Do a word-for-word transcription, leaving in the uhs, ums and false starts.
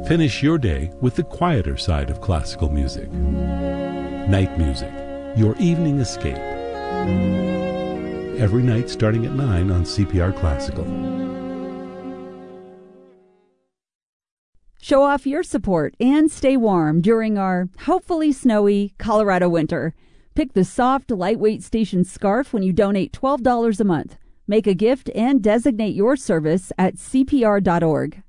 Finish your day with the quieter side of classical music. Night Music, your evening escape. Every night starting at nine on C P R Classical. Show off your support and stay warm during our hopefully snowy Colorado winter. Pick the soft, lightweight station scarf when you donate twelve dollars a month. Make a gift and designate your service at C P R dot org.